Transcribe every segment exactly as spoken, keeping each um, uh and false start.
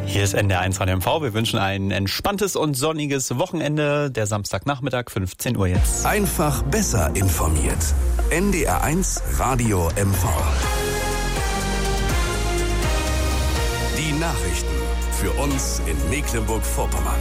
Hier ist N D R eins Radio M V. Wir wünschen ein entspanntes und sonniges Wochenende. Der Samstagnachmittag, fünfzehn Uhr jetzt. Einfach besser informiert. N D R eins Radio M V. Die Nachrichten für uns in Mecklenburg-Vorpommern.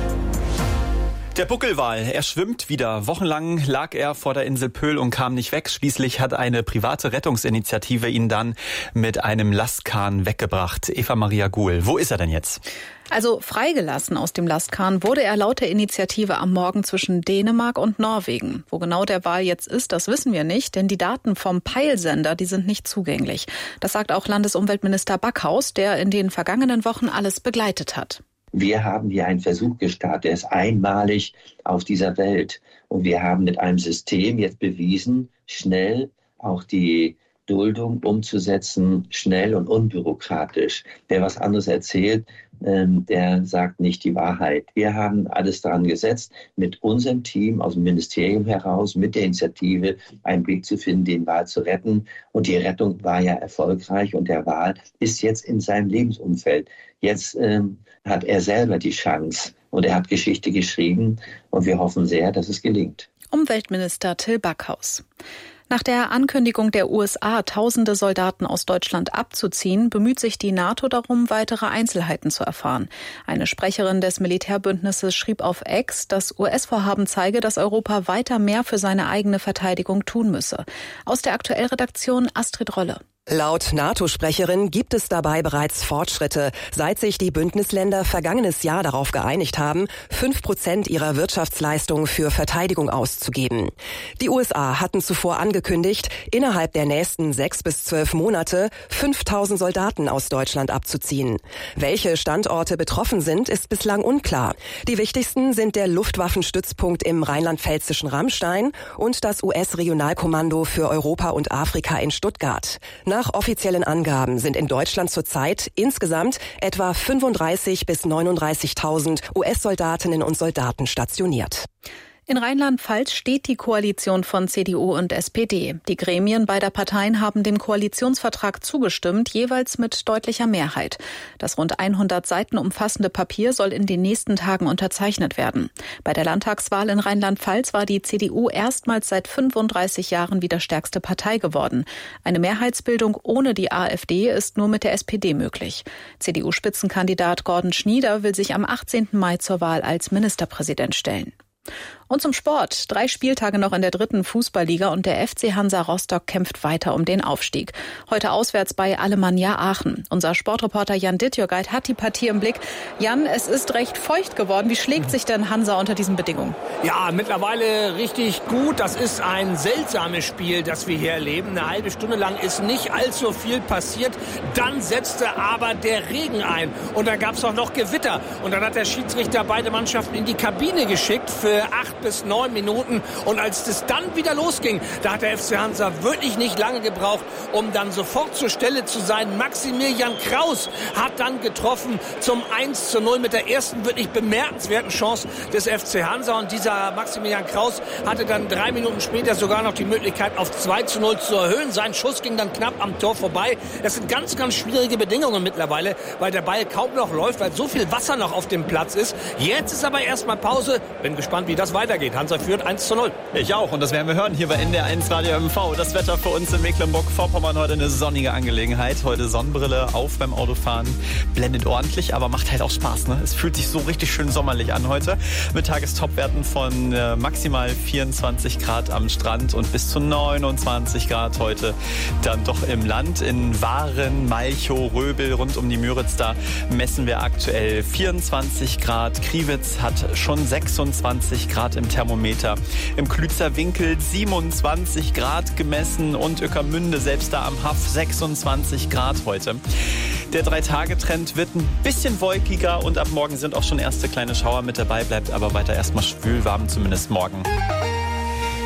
Der Buckelwal, er schwimmt wieder. Wochenlang lag er vor der Insel Pöhl und kam nicht weg. Schließlich hat eine private Rettungsinitiative ihn dann mit einem Lastkahn weggebracht. Eva Maria Guhl, wo ist er denn jetzt? Also freigelassen aus dem Lastkahn wurde er laut der Initiative am Morgen zwischen Dänemark und Norwegen. Wo genau der Wal jetzt ist, das wissen wir nicht, denn die Daten vom Peilsender, die sind nicht zugänglich. Das sagt auch Landesumweltminister Backhaus, der in den vergangenen Wochen alles begleitet hat. Wir haben hier einen Versuch gestartet, der ist einmalig auf dieser Welt. Und wir haben mit einem System jetzt bewiesen, schnell auch die Duldung umzusetzen, schnell und unbürokratisch. Wer was anderes erzählt, ähm, der sagt nicht die Wahrheit. Wir haben alles daran gesetzt, mit unserem Team aus dem Ministerium heraus, mit der Initiative einen Weg zu finden, den Wal zu retten. Und die Rettung war ja erfolgreich und der Wal ist jetzt in seinem Lebensumfeld. Jetzt ähm, hat er selber die Chance und er hat Geschichte geschrieben und wir hoffen sehr, dass es gelingt. Umweltminister Till Backhaus. Nach der Ankündigung der U S A, tausende Soldaten aus Deutschland abzuziehen, bemüht sich die NATO darum, weitere Einzelheiten zu erfahren. Eine Sprecherin des Militärbündnisses schrieb auf X, das U S-Vorhaben zeige, dass Europa weiter mehr für seine eigene Verteidigung tun müsse. Aus der Aktuellredaktion Astrid Rolle. Laut NATO-Sprecherin gibt es dabei bereits Fortschritte, seit sich die Bündnisländer vergangenes Jahr darauf geeinigt haben, fünf Prozent ihrer Wirtschaftsleistung für Verteidigung auszugeben. Die U S A hatten zuvor angekündigt, innerhalb der nächsten sechs bis zwölf Monate fünftausend Soldaten aus Deutschland abzuziehen. Welche Standorte betroffen sind, ist bislang unklar. Die wichtigsten sind der Luftwaffenstützpunkt im rheinland-pfälzischen Ramstein und das U S-Regionalkommando für Europa und Afrika in Stuttgart. Nach offiziellen Angaben sind in Deutschland zurzeit insgesamt etwa fünfunddreißigtausend bis neununddreißigtausend U S-Soldatinnen und Soldaten stationiert. In Rheinland-Pfalz steht die Koalition von C D U und S P D. Die Gremien beider Parteien haben dem Koalitionsvertrag zugestimmt, jeweils mit deutlicher Mehrheit. Das rund hundert Seiten umfassende Papier soll in den nächsten Tagen unterzeichnet werden. Bei der Landtagswahl in Rheinland-Pfalz war die C D U erstmals seit fünfunddreißig Jahren wieder stärkste Partei geworden. Eine Mehrheitsbildung ohne die AfD ist nur mit der S P D möglich. C D U-Spitzenkandidat Gordon Schnieder will sich am achtzehnten Mai zur Wahl als Ministerpräsident stellen. Und zum Sport. Drei Spieltage noch in der dritten Fußballliga und der F C Hansa Rostock kämpft weiter um den Aufstieg. Heute auswärts bei Alemannia Aachen. Unser Sportreporter Jan Dittjörgeit hat die Partie im Blick. Jan, es ist recht feucht geworden. Wie schlägt sich denn Hansa unter diesen Bedingungen? Ja, mittlerweile richtig gut. Das ist ein seltsames Spiel, das wir hier erleben. Eine halbe Stunde lang ist nicht allzu viel passiert. Dann setzte aber der Regen ein. Und dann gab es auch noch Gewitter. Und dann hat der Schiedsrichter beide Mannschaften in die Kabine geschickt für acht bis neun Minuten. Und als das dann wieder losging, da hat der F C Hansa wirklich nicht lange gebraucht, um dann sofort zur Stelle zu sein. Maximilian Kraus hat dann getroffen zum eins zu null mit der ersten wirklich bemerkenswerten Chance des F C Hansa. Und dieser Maximilian Kraus hatte dann drei Minuten später sogar noch die Möglichkeit, auf zwei zu null zu erhöhen. Sein Schuss ging dann knapp am Tor vorbei. Das sind ganz, ganz schwierige Bedingungen mittlerweile, weil der Ball kaum noch läuft, weil so viel Wasser noch auf dem Platz ist. Jetzt ist aber erstmal Pause. Bin gespannt, wie das weitergeht. Hansa führt eins zu null. Ich auch. Und das werden wir hören hier bei N D R eins Radio M V. Das Wetter für uns in Mecklenburg-Vorpommern heute eine sonnige Angelegenheit. Heute Sonnenbrille auf beim Autofahren. Blendet ordentlich, aber macht halt auch Spaß. Ne? Es fühlt sich so richtig schön sommerlich an heute. Mit Tagestopwerten von äh, maximal vierundzwanzig Grad am Strand und bis zu neunundzwanzig Grad heute dann doch im Land. In Waren, Malchow, Röbel, rund um die Müritz, da messen wir aktuell vierundzwanzig Grad. Kriwitz hat schon sechsundzwanzig Grad im Thermometer. Im Klützer Winkel siebenundzwanzig Grad gemessen und Ueckermünde, selbst da am Haff, sechsundzwanzig Grad heute. Der Drei-Tage-Trend wird ein bisschen wolkiger und ab morgen sind auch schon erste kleine Schauer mit dabei, bleibt aber weiter erstmal schwül warm, zumindest morgen.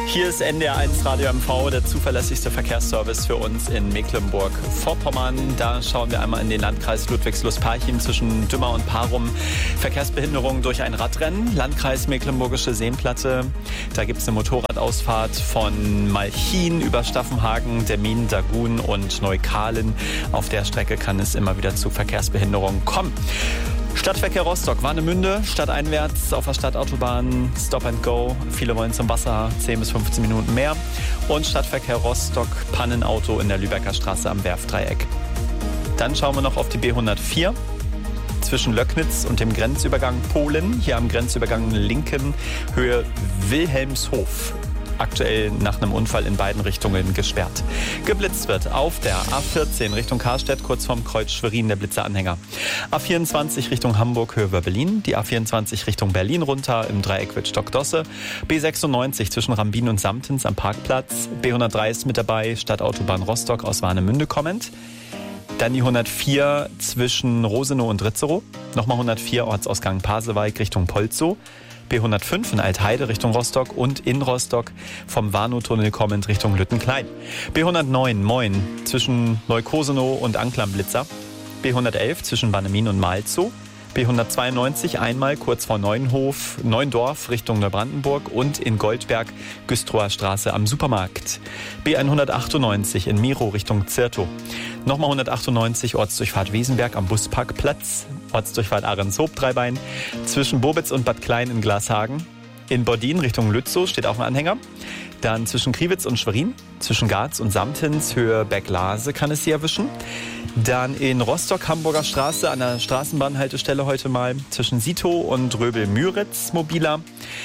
Hier ist N D R eins Radio M V, der zuverlässigste Verkehrsservice für uns in Mecklenburg-Vorpommern. Da schauen wir einmal in den Landkreis Ludwigslust-Parchim zwischen Dümmer und Parum. Verkehrsbehinderung durch ein Radrennen. Landkreis Mecklenburgische Seenplatte. Da gibt es eine Motorradausfahrt von Malchin über Staffenhagen, Demmin, Dagun und Neukalen. Auf der Strecke kann es immer wieder zu Verkehrsbehinderungen kommen. Stadtverkehr Rostock, Warnemünde, stadteinwärts auf der Stadtautobahn, Stop and Go. Viele wollen zum Wasser, zehn bis fünfzehn Minuten mehr. Und Stadtverkehr Rostock, Pannenauto in der Lübecker Straße am Werftdreieck. Dann schauen wir noch auf die B hundertvier zwischen Löcknitz und dem Grenzübergang Polen. Hier am Grenzübergang Linken, Höhe Wilhelmshof. Aktuell nach einem Unfall in beiden Richtungen gesperrt. Geblitzt wird auf der A vierzehn Richtung Karstedt, kurz vorm Kreuz Schwerin, der Blitzeranhänger. A vierundzwanzig Richtung Hamburg, Höhe Berlin. Die A vierundzwanzig Richtung Berlin runter im Dreieck Wittstock-Dosse. B sechsundneunzig zwischen Rambin und Samtens am Parkplatz. B hundertdrei ist mit dabei, Stadtautobahn Rostock aus Warnemünde kommend. Dann die hundertvier zwischen Rosenow und Ritzerow. Nochmal hundertvier Ortsausgang Pasewalk Richtung Polzow. B hundertfünf in Altheide Richtung Rostock und in Rostock vom Warnow-Tunnel kommend Richtung Lüttenklein. B hundertneun Moin zwischen Leukosenow und Anklam-Blitzer. B hundertelf zwischen Warnemien und Malzow. B hundertzweiundneunzig einmal kurz vor Neuenhof, Neuendorf Richtung Neubrandenburg und in Goldberg Güstrower Straße am Supermarkt. B hundertachtundneunzig in Miro Richtung Zirtow. Nochmal hundertachtundneunzig Ortsdurchfahrt Wesenberg am Busparkplatz. Ortsdurchfahrt Ahrenshoop Dreibein. Zwischen Bobitz und Bad Klein in Glashagen. In Bordin Richtung Lützow steht auch ein Anhänger. Dann zwischen Kriwitz und Schwerin. Zwischen Garz und Samtens Höhe Berglase kann es Sie erwischen. Dann in Rostock, Hamburger Straße, an der Straßenbahnhaltestelle heute mal. Zwischen Sitow und Röbel-Müritz mobiler.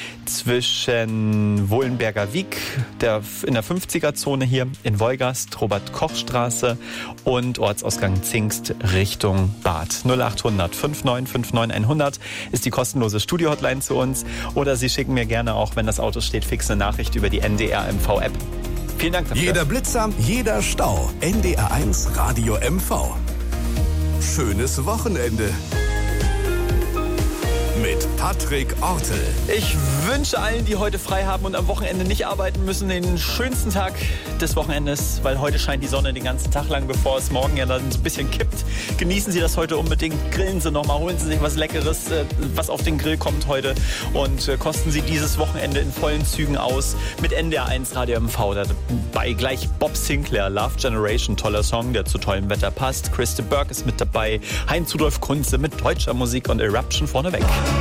Zwischen Wohlenberger Wiek, der, in der fünfziger-Zone hier, in Wolgast, Robert-Koch-Straße und Ortsausgang Zingst Richtung Bad. null achthundert neunundfünfzig neunundfünfzig hundert ist die kostenlose Studio-Hotline zu uns. Oder Sie schicken mir gerne auch, wenn das Auto steht, fix eine Nachricht über die N D R M V-App. Vielen Dank dafür. Jeder Blitzer, jeder Stau. N D R eins Radio M V. Schönes Wochenende. Mit Patrick Ortel. Ich wünsche allen, die heute frei haben und am Wochenende nicht arbeiten müssen, den schönsten Tag des Wochenendes, weil heute scheint die Sonne den ganzen Tag lang, bevor es morgen ja dann so ein bisschen kippt. Genießen Sie das heute unbedingt, grillen Sie nochmal, holen Sie sich was Leckeres, was auf den Grill kommt heute und kosten Sie dieses Wochenende in vollen Zügen aus mit N D R eins Radio M V. Dabei gleich Bob Sinclair, Love Generation, toller Song, der zu tollem Wetter passt. Christa Burke ist mit dabei, Heinz Rudolf Kunze mit deutscher Musik und Eruption vorneweg.